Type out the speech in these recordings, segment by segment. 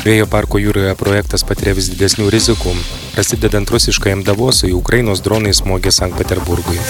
Vėjo parko jūroje projektas patiria vis didesnių rizikų. Prasidedant rusiškajam Davosui, Ukrainos dronai smogė Sankt Peterburgui.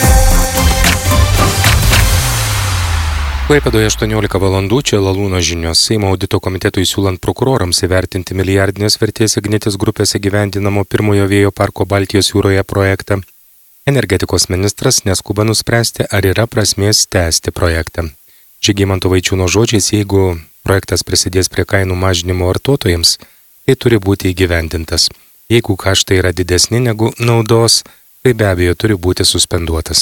Klaipėdoje 18 valandų, čia Lalūno žinios. Seimo audito komitetui siūlant prokurorams įvertinti milijardinės vertės Ignitis grupės įgyvendinamo pirmojo vėjo parko Baltijos jūroje projektą. Energetikos ministras neskuba nuspręsti, ar yra prasmės tęsti projektą. Žygimanto Vaičiūno žodžiais, jeigu projektas prisidės prie kainų mažinimo vartotojams, tai turi būti įgyvendintas. Jeigu kaštai yra didesni negu naudos, tai be abejo turi būti suspenduotas.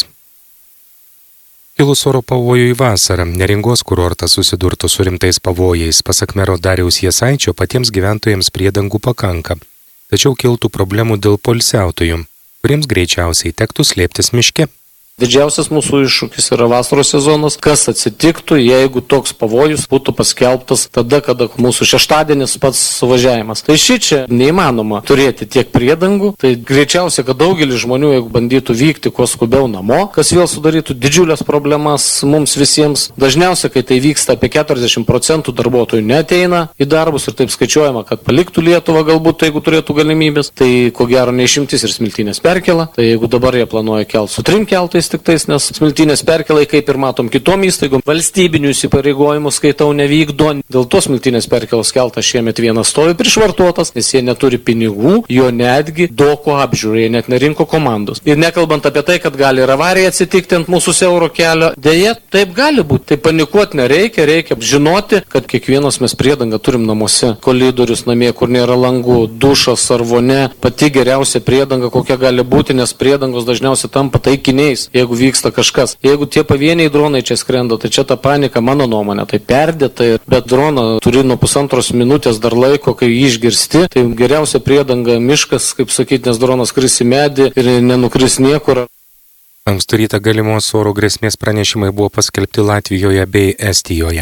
Kilus oro pavojui vasarą, Neringos kurortas susidurtų su rimtais pavojais. Pasak mero Dariaus Jasaičio, patiems gyventojams priedangų pakanka. Tačiau kiltų problemų dėl poilsiautojų, kuriems greičiausiai tektų slėptis miške. Didžiausias mūsų iššūkis yra vasaros sezonas. Kas atsitiktų, jeigu toks pavojus būtų paskelbtas tada, kada mūsų šeštadienis pats suvažiavimas. Tai šičia neįmanoma turėti tiek priedangų. Tai greičiausiai, kad daugelis žmonių, jeigu bandytų vykti kuo skubiau namo, kas vėl sudarytų didžiulės problemas mums visiems. Dažniausiai, kai tai vyksta, apie 40% darbuotojų neateina į darbus ir taip skaičiuojama, kad paliktų Lietuvą galbūt, jeigu turėtų galimybės. Tai ko gero neišimtis ir Smiltynės perkėla. Tai jeigu dabar jie planuoja kelti su 3 keltais, tiktais, nes Smiltynės perkelai, kaip ir matom kitom įstaigom, valstybinių įsipareigojimų skaitau nevykdo. Dėl to Smiltynės perkelos keltas šiemet vienas stovi prišvartuotas, nes jie neturi pinigų, jo netgi doko apžiūrai, jie net nerinko komandos. Ir nekalbant apie tai, kad gali ir avarija atsitikti ant mūsų siauro kelio, dėja, taip gali būti. Tai panikuoti nereikia, reikia žinoti, kad kiekvienas mes priedangą turim namuose. Kolidorius namie, kur nėra langų, dušas ar vonia, pati geriausia priedanga, kokia gali būti, nes priedangos dažniausiai tampa taikiniais. Jeigu vyksta kažkas. Jeigu tie pavieniai dronai čia skrenda, tai čia ta panika, mano nuomonė, tai perdėta, bet droną turi nuo 1,5 minutės dar laiko, kai jį išgirsti, tai geriausia priedanga miškas, kaip sakyti, nes dronas kris į medį ir nenukris niekur. Ankstų rytą galimos oro grėsmės pranešimai buvo paskelbti Latvijoje bei Estijoje.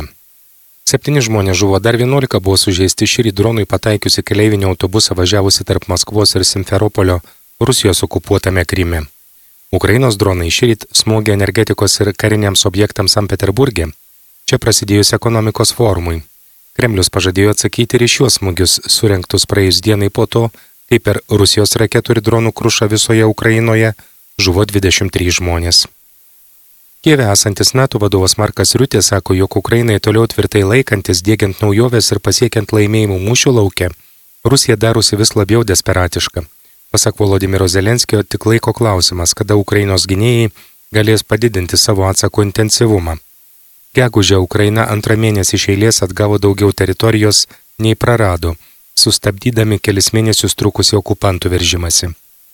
7 žmonės žuvo, dar 11 buvo sužeisti šįryt dronui pataikiusi keleivinį autobusą važiavusi tarp Maskvos ir Simferopolio Rusijos okupuotame Kryme. Ukrainos dronai šįryt smogė energetikos ir kariniams objektams Sankt Peterburge. Čia prasidėjus ekonomikos forumui. Kremlius pažadėjo atsakyti ir į šiuos smūgius, surengtus praėjus dienai po to, kai per Rusijos raketų ir dronų krušą visoje Ukrainoje žuvo 23 žmonės. Kijeve esantis NATO vadovas Markas Riutė sako, jog Ukrainai toliau tvirtai laikantis, diegiant naujoves ir pasiekiant laimėjimų mūšių lauke, Rusija darosi vis labiau desperatiška. Pasak Volodymyro Zelenskio, tik laiko klausimas, kada Ukrainos gynėjai galės padidinti savo atsako intensyvumą. Gegužę Ukraina 2 mėnesį iš eilės atgavo daugiau teritorijos nei prarado, sustabdydami kelis mėnesius trukusį okupantų veržimąsi.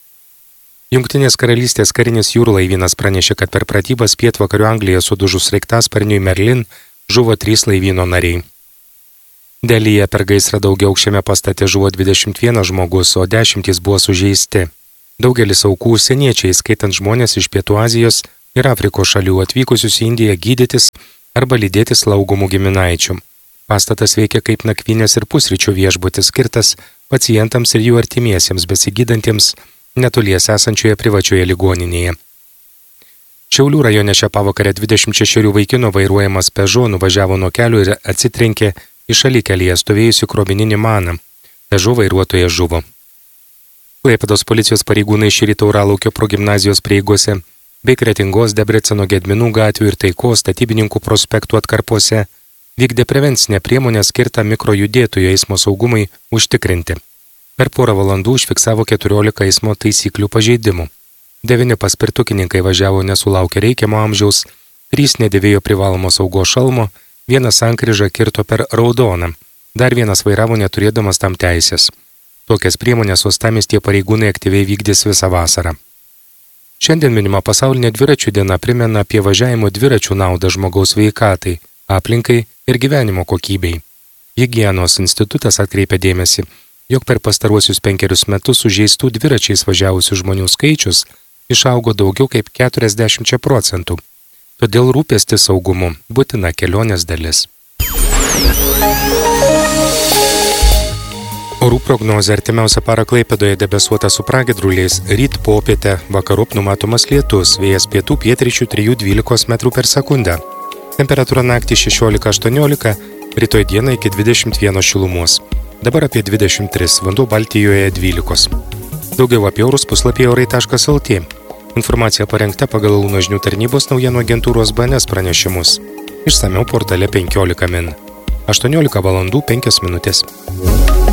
Jungtinės karalystės karinis jūrlaivynas pranešė, kad per pratybas pietvakarių Anglijoje sudužus sraigtasparniui Merlin žuvo 3 laivyno nariai. Delyje per gaisrą daugiaaukščiame pastate žuvo 21 žmogus, o 10 buvo sužeisti. Daugelis aukų užsieniečiai, skaitant žmonės iš Pietų Azijos ir Afrikos šalių atvykusius į Indiją gydytis arba lydėti slaugomų giminaičių. Pastatas veikia kaip nakvynės ir pusryčių viešbutis, skirtas pacientams ir jų artimiesiems besigydantiems netoliese esančioje privačioje ligoninėje. Šiaulių rajone šią pavakarę 26 vaikino vairuojamas Peugeot nuvažiavo nuo kelio ir atsitrenkė į šalikelyje stovėjusių krovininį maną. Peugeot vairuotojas žuvo. Klaipėdos policijos pareigūnai šįryt Tauralaukio progimnazijos prieigose bei Kretingos, Debreceno, Gedminų gatvių ir Taikos statybininkų prospektų atkarpose vykdė prevencinę priemonę skirtą mikrojudėtojų eismo saugumui užtikrinti. Per porą valandų užfiksavo 14 eismo taisyklių pažeidimų. 9 paspirtukininkai važiavo nesulaukę reikiamo amžiaus, 3 nedėvėjo privalomo saugos šalmo, 1 sankryžą kirto per raudoną, dar 1 vairavo neturėdamas tam teisės. Tokias priemonės uostamiestyje pareigūnai aktyviai vykdys visą vasarą. Šiandien minima pasaulinė dviračių diena primena apie važiavimo dviračių naudą žmogaus sveikatai, aplinkai ir gyvenimo kokybei. Higienos institutas atkreipia dėmesį, jog per pastaruosius 5 metus sužeistų dviračiais važiavusių žmonių skaičius išaugo daugiau kaip 40%. Todėl rūpestis saugumu būtina kelionės dalis. Orų prognozė artimiausią parą Klaipėdoje debesuota su pragiedruliais, ryt popietę vakarop numatomas lietus, vėjas pietų pietryčių 3–12 m/s. Temperatūra naktį 16–18, Rytoj dieną iki 21 šilumos. Dabar apie 23, vanduo Baltijoje 12. Daugiau apie orus puslapyje orai.lt. Informacija parengta pagal Launo žinių tarnybos naujienų agentūros BNS pranešimus. Išsamiau portale 15 min. 18 valandų 5 minutės.